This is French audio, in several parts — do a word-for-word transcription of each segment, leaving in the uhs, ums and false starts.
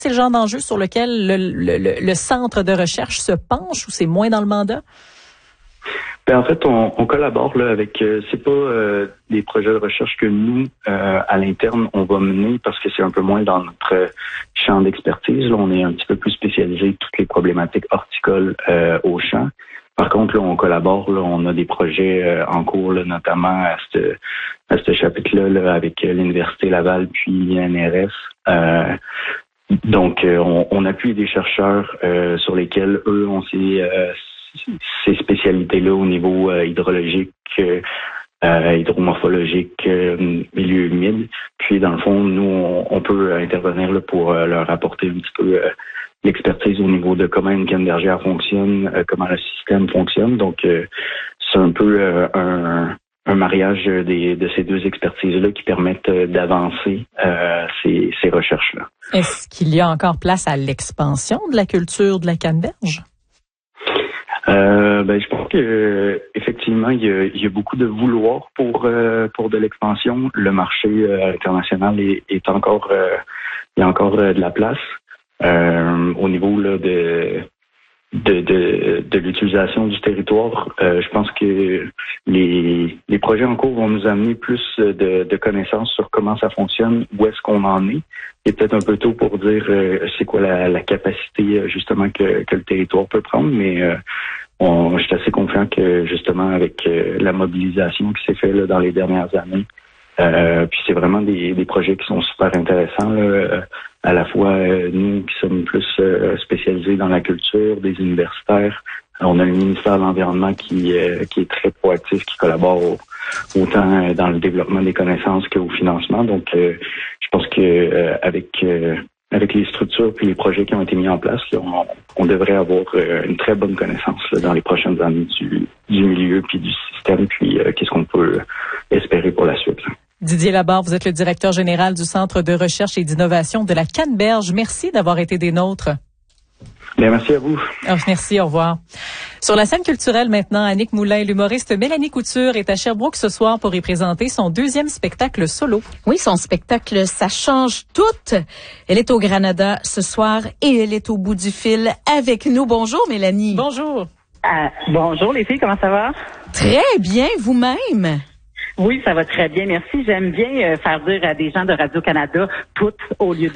C'est le genre d'enjeu sur lequel le, le, le, le centre de recherche se penche ou c'est moins dans le mandat? Ben, en fait, on, on collabore là avec. Euh, c'est pas euh, des projets de recherche que nous, euh, à l'interne, on va mener parce que c'est un peu moins dans notre champ d'expertise. Là, on est un petit peu plus spécialisé toutes les problématiques horticoles euh, au champ. Par contre, là, on collabore. Là, on a des projets euh, en cours, là, notamment à ce à ce chapitre-là là, avec l'Université Laval puis l'I N R S. Euh, donc, euh, on, on appuie des chercheurs euh, sur lesquels eux, on s'est euh, ces spécialités-là au niveau euh, hydrologique, euh, hydromorphologique, euh, milieu humide. Puis, dans le fond, nous, on, on peut intervenir là, pour euh, leur apporter un petit peu euh, l'expertise au niveau de comment une canne bergère fonctionne, euh, comment le système fonctionne. Donc, euh, c'est un peu euh, un, un mariage des, de ces deux expertises-là qui permettent euh, d'avancer euh, ces, ces recherches-là. Est-ce qu'il y a encore place à l'expansion de la culture de la canneberge? Euh, ben, je pense que euh, effectivement, il y, a, il y a beaucoup de vouloir pour euh, pour de l'expansion. Le marché euh, international est, est encore, euh, il y a encore euh, de la place euh, au niveau là de de de, de l'utilisation du territoire. Euh, je pense que les les projets en cours vont nous amener plus de, de connaissances sur comment ça fonctionne, où est-ce qu'on en est. Il est peut-être un peu tôt pour dire euh, c'est quoi la, la capacité justement que, que le territoire peut prendre, mais euh, on, je suis assez confiant que justement avec euh, la mobilisation qui s'est faite là, dans les dernières années, euh, puis c'est vraiment des, des projets qui sont super intéressants, là, euh, à la fois euh, nous qui sommes plus euh, spécialisés dans la culture, des universitaires. On a le ministère de l'Environnement qui, euh, qui est très proactif, qui collabore au, autant dans le développement des connaissances qu'au financement. Donc, euh, je pense que euh, avec euh, avec les structures puis les projets qui ont été mis en place, là, on, on devrait avoir euh, une très bonne connaissance là, dans les prochaines années du, du milieu puis du système, puis euh, qu'est-ce qu'on peut espérer pour la suite. Là. Didier Labarre, vous êtes le directeur général du Centre de recherche et d'innovation de la Canneberge. Merci d'avoir été des nôtres. Bien, merci à vous. Oh, merci, au revoir. Sur la scène culturelle maintenant, Annick Moulin, l'humoriste Mélanie Couture est à Sherbrooke ce soir pour y présenter son deuxième spectacle solo. Oui, son spectacle, ça change tout. Elle est au Granada ce soir et elle est au bout du fil avec nous. Bonjour Mélanie. Bonjour. Euh, bonjour les filles, comment ça va? Très bien, vous-même? Oui, ça va très bien, merci. J'aime bien euh, faire dire à des gens de Radio-Canada toutes au lieu de...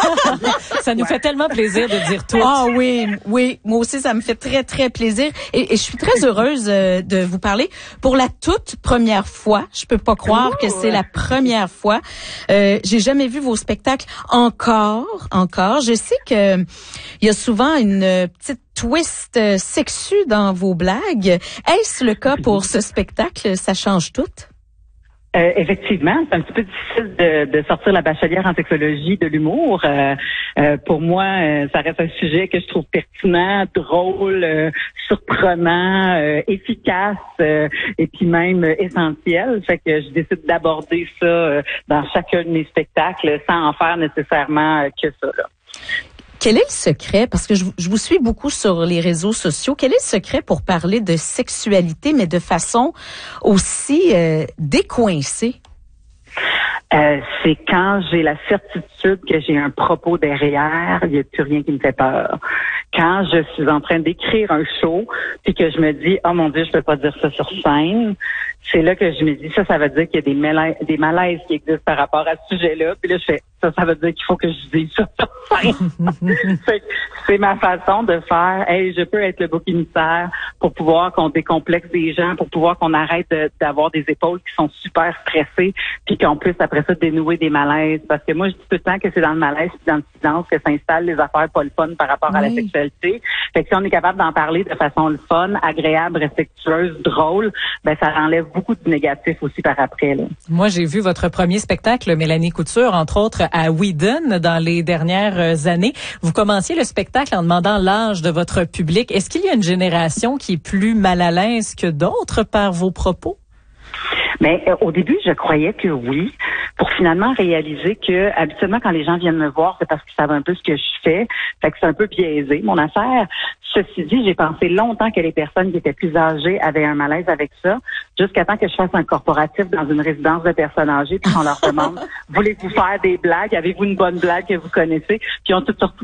Ça nous ouais. fait tellement plaisir de dire toutes. Ah oui, oui, moi aussi, ça me fait très, très plaisir. Et, et je suis très heureuse euh, de vous parler pour la toute première fois. Je peux pas croire Ouh. que c'est la première fois. Euh, j'ai jamais vu vos spectacles encore, encore. Je sais que il y a souvent une petite twist sexu dans vos blagues. Est-ce le cas pour ce spectacle? Ça change tout? Euh, effectivement, c'est un petit peu difficile de, de sortir la bachelière en sexologie de l'humour. Euh, euh, pour moi, euh, ça reste un sujet que je trouve pertinent, drôle, euh, surprenant, euh, efficace euh, et puis même euh, essentiel. Fait que je décide d'aborder ça euh, dans chacun de mes spectacles sans en faire nécessairement euh, que ça, là. Quel est le secret? Parce que je, je vous suis beaucoup sur les réseaux sociaux. Quel est le secret pour parler de sexualité, mais de façon aussi euh, décoincée? Euh, c'est quand j'ai la certitude que j'ai un propos derrière, il n'y a plus rien qui me fait peur. Quand je suis en train d'écrire un show, puis que je me dis, oh mon Dieu, je peux pas dire ça sur scène, c'est là que je me dis, ça, ça veut dire qu'il y a des malaises, des malaises qui existent par rapport à ce sujet-là. Puis là, je fais, ça, ça veut dire qu'il faut que je dise ça sur scène. c'est, c'est ma façon de faire, hey, je peux être le bouc émissaire pour pouvoir qu'on décomplexe des gens, pour pouvoir qu'on arrête de, d'avoir des épaules qui sont super stressées, puis qu'on puisse après ça dénouer des malaises. Parce que moi, je dis tout le temps que c'est dans le malaise puis dans le silence que s'installent les affaires pas le fun par rapport oui. à la sexualité. Fait que si on est capable d'en parler de façon le fun, agréable, respectueuse, drôle, ben ça enlève beaucoup de négatifs aussi par après, là. Moi, j'ai vu votre premier spectacle, Mélanie Couture, entre autres à Whedon dans les dernières années. Vous commenciez le spectacle en demandant l'âge de votre public. Est-ce qu'il y a une génération qui est plus mal à l'aise que d'autres par vos propos? Mais euh, au début, je croyais que oui, pour finalement réaliser que habituellement, quand les gens viennent me voir, c'est parce qu'ils savent un peu ce que je fais. Fait que c'est un peu biaisé, mon affaire. Ceci dit, j'ai pensé longtemps que les personnes qui étaient plus âgées avaient un malaise avec ça, jusqu'à temps que je fasse un corporatif dans une résidence de personnes âgées, puis qu'on leur demande, voulez-vous faire des blagues? Avez-vous une bonne blague que vous connaissez? Puis ils ont toutes sortes